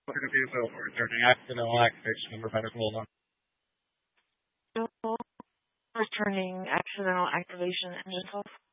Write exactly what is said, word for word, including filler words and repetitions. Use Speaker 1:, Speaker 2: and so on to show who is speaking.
Speaker 1: Confused for returning accidental activation number medical alarm.
Speaker 2: So, returning accidental activation engine self.